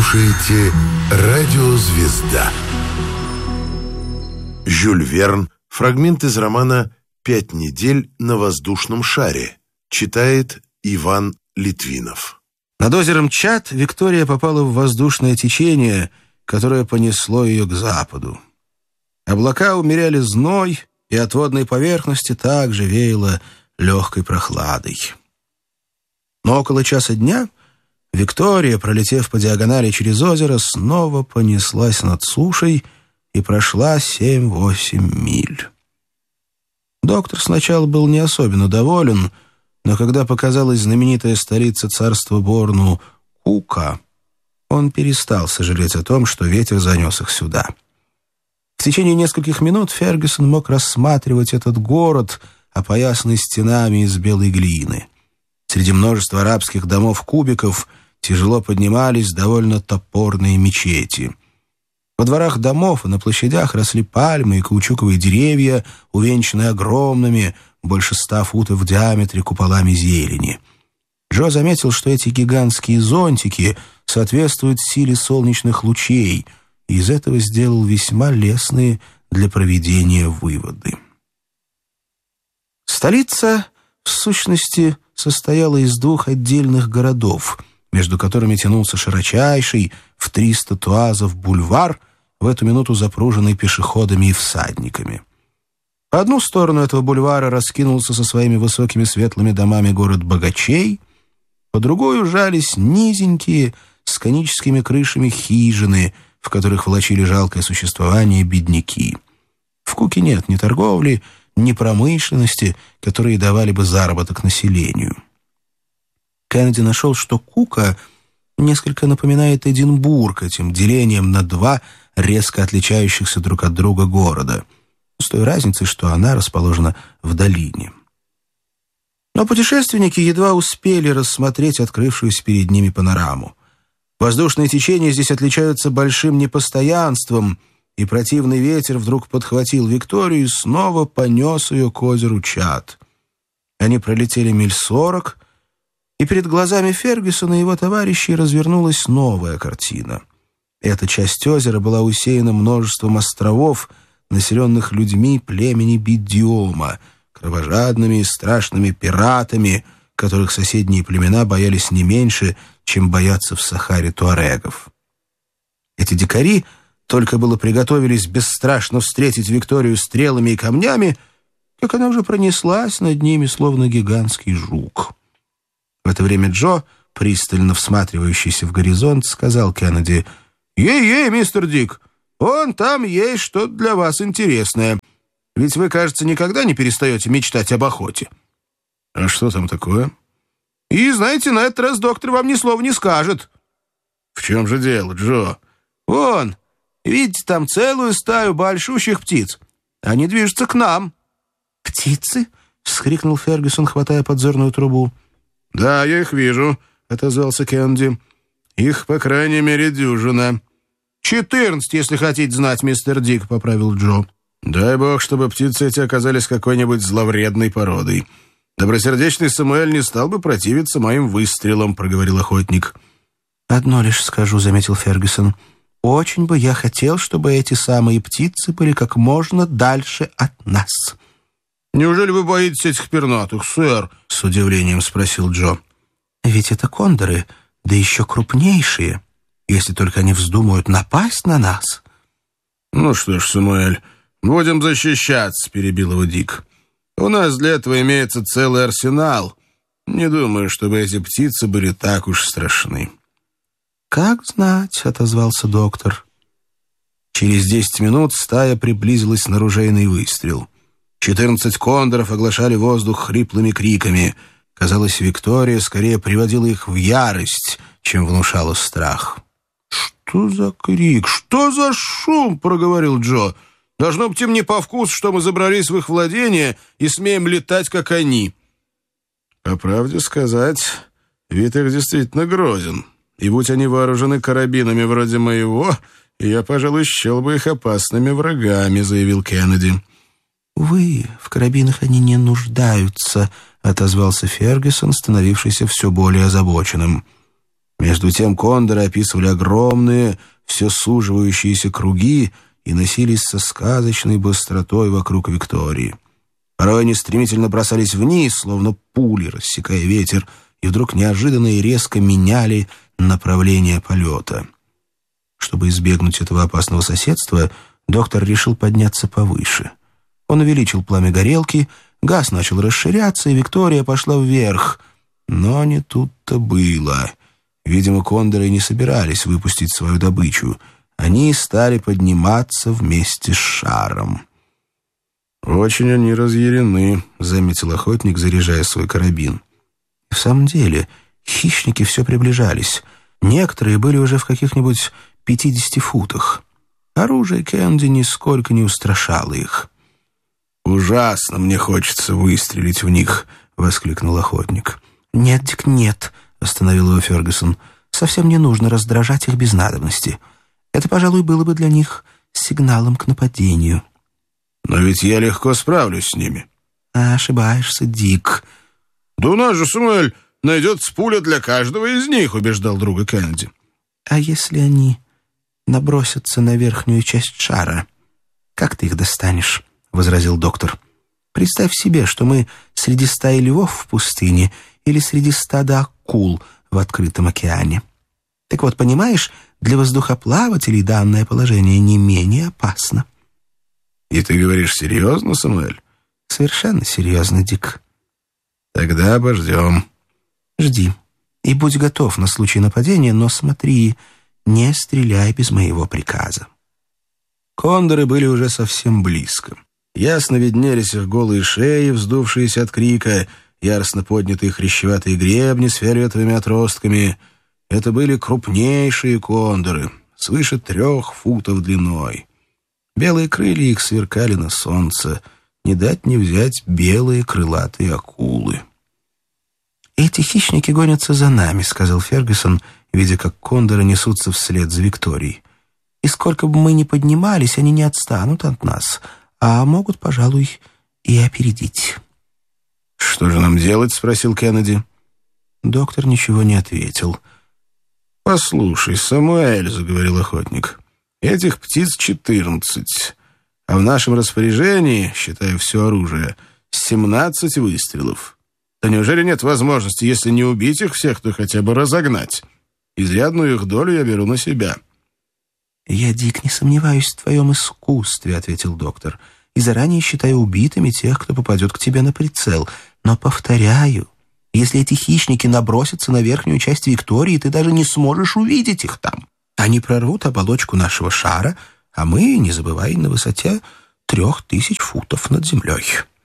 слушаете «Радио Звезда». Жюль Верн. Фрагмент из романа «5 недель на воздушном шаре». Читает Иван Литвинов. Над озером Чад Виктория попала в воздушное течение, которое понесло ее к западу. Облака умеряли зной, и от водной поверхности также веяло легкой прохладой. Но около часа дня Виктория, пролетев по диагонали через озеро, снова понеслась над сушей и прошла 7-8 миль. Доктор сначала был не особенно доволен, но когда показалась знаменитая столица царства Борну Кука, он перестал сожалеть о том, что ветер занес их сюда. В течение нескольких минут Фергюсон мог рассматривать этот город, опоясанный стенами из белой глины. Среди множества арабских домов-кубиков тяжело поднимались довольно топорные мечети. Во дворах домов и на площадях росли пальмы и каучуковые деревья, увенчанные огромными, больше 100 футов в диаметре куполами зелени. Джо заметил, что эти гигантские зонтики соответствуют силе солнечных лучей, и из этого сделал весьма лестные для проведения выводы. Столица, в сущности, состояла из 2 отдельных городов, между которыми тянулся широчайший в 300 туазов бульвар, в эту минуту запруженный пешеходами и всадниками. По одну сторону этого бульвара раскинулся со своими высокими светлыми домами город богачей, по другую жались низенькие с коническими крышами хижины, в которых влачили жалкое существование бедняки. В Куке нет ни торговли, ни промышленности, которые давали бы заработок населению. Кеннеди нашел, что Кука несколько напоминает Эдинбург этим делением на 2 резко отличающихся друг от друга города, с той разницей, что она расположена в долине. Но путешественники едва успели рассмотреть открывшуюся перед ними панораму. Воздушные течения здесь отличаются большим непостоянством, и противный ветер вдруг подхватил Викторию и снова понес ее к озеру Чад. Они пролетели миль 40, и перед глазами Фергюсона и его товарищей развернулась новая картина. Эта часть озера была усеяна множеством островов, населенных людьми племени Бидиома, кровожадными и страшными пиратами, которых соседние племена боялись не меньше, чем боятся в Сахаре туарегов. Эти дикари только было приготовились бесстрашно встретить Викторию стрелами и камнями, как она уже пронеслась над ними, словно гигантский жук. В это время Джо, пристально всматривающийся в горизонт, сказал Кеннеди: «Ей-ей, мистер Дик, вон там есть что-то для вас интересное. Ведь вы, кажется, никогда не перестаете мечтать об охоте». «А что там такое?» «И, знаете, на этот раз доктор вам ни слова не скажет». «В чем же дело, Джо?» «Вон, видите, там целую стаю большущих птиц. Они движутся к нам». «Птицы?» — вскрикнул Фергюсон, хватая подзорную трубу. «Да, я их вижу», — отозвался Кеннеди. «Их, по крайней мере, дюжина». 14, если хотите знать, мистер Дик», — поправил Джо. «Дай бог, чтобы птицы эти оказались какой-нибудь зловредной породой. Добросердечный Самуэль не стал бы противиться моим выстрелам», — проговорил охотник. «Одно лишь скажу», — заметил Фергюсон. «Очень бы я хотел, чтобы эти самые птицы были как можно дальше от нас». «Неужели вы боитесь этих пернатых, сэр?» — с удивлением спросил Джо. «Ведь это кондоры, да еще крупнейшие, если только они вздумают напасть на нас». «Ну что ж, Самуэль, будем защищаться», — перебил его Дик. «У нас для этого имеется целый арсенал. Не думаю, чтобы эти птицы были так уж страшны». «Как знать», — отозвался доктор. Через 10 минут стая приблизилась на ружейный выстрел. 14 кондоров оглашали воздух хриплыми криками. Казалось, Виктория скорее приводила их в ярость, чем внушала страх. «Что за крик? Что за шум?» — проговорил Джо. «Должно быть им не по вкусу, что мы забрались в их владение и смеем летать, как они». По правде сказать, вид их действительно грозен. И будь они вооружены карабинами вроде моего, я, пожалуй, счел бы их опасными врагами», — заявил Кеннеди. «Увы, в карабинах они не нуждаются», — отозвался Фергюсон, становившийся все более озабоченным. Между тем кондоры описывали огромные, все суживающиеся круги и носились со сказочной быстротой вокруг Виктории. Порой они стремительно бросались вниз, словно пули, рассекая ветер, и вдруг неожиданно и резко меняли направление полета. Чтобы избегнуть этого опасного соседства, доктор решил подняться повыше. Он увеличил пламя горелки, газ начал расширяться, и Виктория пошла вверх. Но не тут-то было. Видимо, кондоры не собирались выпустить свою добычу. Они стали подниматься вместе с шаром. «Очень они разъярены», — заметил охотник, заряжая свой карабин. В самом деле, хищники все приближались. Некоторые были уже в каких-нибудь 50 футах. Оружие Кеннеди нисколько не устрашало их. «Ужасно мне хочется выстрелить в них», — воскликнул охотник. «Нет, Дик, нет», — остановил его Фергюсон. «Совсем не нужно раздражать их без надобности. Это, пожалуй, было бы для них сигналом к нападению». «Но ведь я легко справлюсь с ними». «Ошибаешься, Дик». «Да у нас же, Самуэль, найдется пуля для каждого из них», — убеждал друга Кеннеди. «А если они набросятся на верхнюю часть шара? Как ты их достанешь?» — возразил доктор. «Представь себе, что мы среди стаи львов в пустыне или среди стада акул в открытом океане. Так вот, понимаешь, для воздухоплавателей данное положение не менее опасно». «И ты говоришь серьезно, Самуэль?» «Совершенно серьезно, Дик». «Тогда обождем». «Жди. И будь готов на случай нападения, но смотри, не стреляй без моего приказа». Кондоры были уже совсем близко. Ясно виднелись их голые шеи, вздувшиеся от крика, яростно поднятые хрящеватые гребни с фиолетовыми отростками. Это были крупнейшие кондоры, свыше 3 футов длиной. Белые крылья их сверкали на солнце, не дать не взять белые крылатые акулы. «Эти хищники гонятся за нами», — сказал Фергюсон, видя, как кондоры несутся вслед за Викторией. «И сколько бы мы ни поднимались, они не отстанут от нас, а могут, пожалуй, и опередить». «Что же нам делать?» — спросил Кеннеди. Доктор ничего не ответил. «Послушай, Самуэль», — заговорил охотник, — «этих птиц 14, а в нашем распоряжении, считая все оружие, 17 выстрелов. Да неужели нет возможности, если не убить их всех, то хотя бы разогнать? Изрядную их долю я беру на себя». «Я, Дик, не сомневаюсь в твоем искусстве», — ответил доктор, «и заранее считаю убитыми тех, кто попадет к тебе на прицел. Но, повторяю, если эти хищники набросятся на верхнюю часть Виктории, ты даже не сможешь увидеть их там. Они прорвут оболочку нашего шара, а мы, не забывай, на высоте 3000 футов над землей».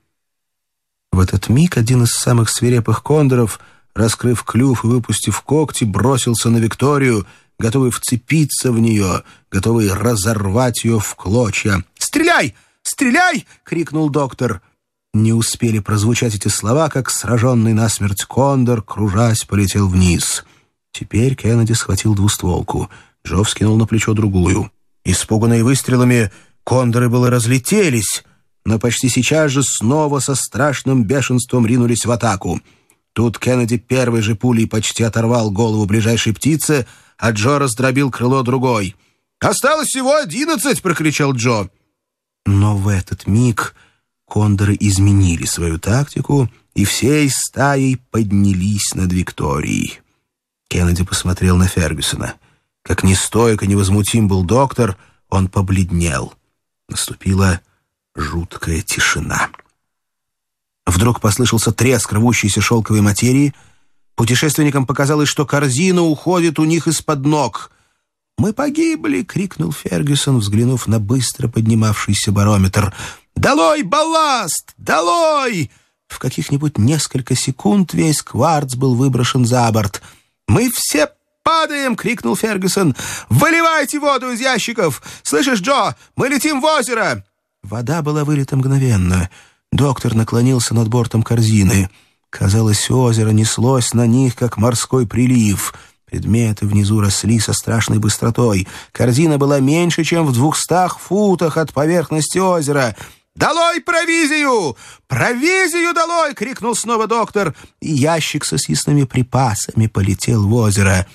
В этот миг один из самых свирепых кондоров, раскрыв клюв и выпустив когти, бросился на Викторию, готовый вцепиться в нее, готовый разорвать ее в клочья. «Стреляй! Стреляй!» — крикнул доктор. Не успели прозвучать эти слова, как сраженный насмерть кондор, кружась, полетел вниз. Теперь Кеннеди схватил двустволку. Джо вскинул на плечо другую. Испуганные выстрелами, кондоры было разлетелись, но почти сейчас же снова со страшным бешенством ринулись в атаку. Тут Кеннеди первой же пулей почти оторвал голову ближайшей птицы, а Джо раздробил крыло другой. «Осталось всего 11!» — прокричал Джо. Но в этот миг кондоры изменили свою тактику и всей стаей поднялись над Викторией. Кеннеди посмотрел на Фергюсона. Как ни стойко, невозмутим был доктор, он побледнел. Наступила жуткая тишина. Вдруг послышался треск рвущейся шелковой материи. Путешественникам показалось, что корзина уходит у них из-под ног. «Мы погибли!» — крикнул Фергюсон, взглянув на быстро поднимавшийся барометр. «Долой балласт! Долой!» В каких-нибудь несколько секунд весь кварц был выброшен за борт. «Мы все падаем!» — крикнул Фергюсон. «Выливайте воду из ящиков! Слышишь, Джо, мы летим в озеро!» Вода была вылита мгновенно. Доктор наклонился над бортом корзины. Казалось, озеро неслось на них, как морской прилив. Предметы внизу росли со страшной быстротой. Корзина была меньше, чем в 200 футах от поверхности озера. «Долой провизию! Провизию долой!» — крикнул снова доктор, и ящик со съестными припасами полетел в озеро.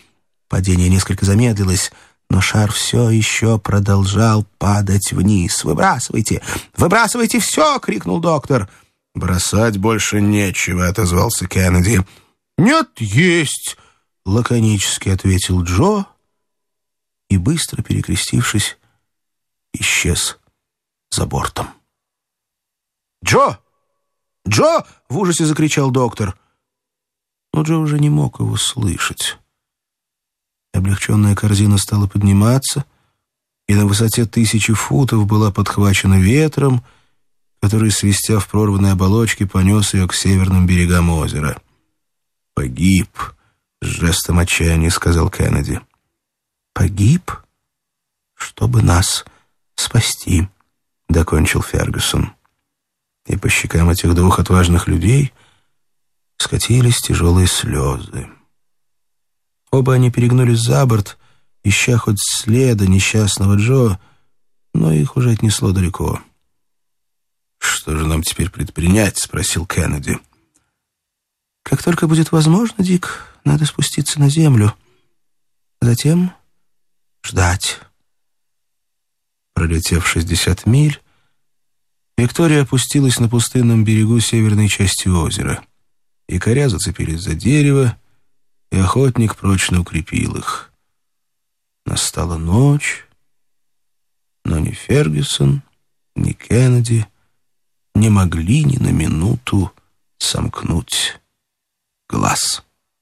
Падение несколько замедлилось, но шар все еще продолжал падать вниз. «Выбрасывайте! Выбрасывайте все!» — крикнул доктор. «Бросать больше нечего», — отозвался Кеннеди. «Нет, есть!» — лаконически ответил Джо и, быстро перекрестившись, исчез за бортом. «Джо! Джо!» — в ужасе закричал доктор. Но Джо уже не мог его слышать. Облегченная корзина стала подниматься, и на высоте 1000 футов была подхвачена ветром, который, свистя в прорванной оболочке, понес ее к северным берегам озера. «Погиб», — с жестом отчаяния сказал Кеннеди. «Погиб, чтобы нас спасти», — докончил Фергюсон. И по щекам этих двух отважных людей скатились тяжелые слезы. Оба они перегнулись за борт, ища хоть следа несчастного Джо, но их уже отнесло далеко. «Что же нам теперь предпринять?» — спросил Кеннеди. «Как только будет возможно, Дик, надо спуститься на землю. Затем ждать». Пролетев 60 миль, Виктория опустилась на пустынном берегу северной части озера. Якоря зацепились за дерево, и охотник прочно укрепил их. Настала ночь, но ни Фергюсон, ни Кеннеди не могли ни на минуту сомкнуть глаз.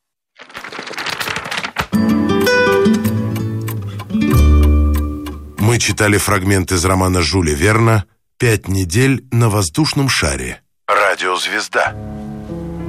Мы читали фрагмент из романа Жюля Верна «5 недель на воздушном шаре». Радиозвезда.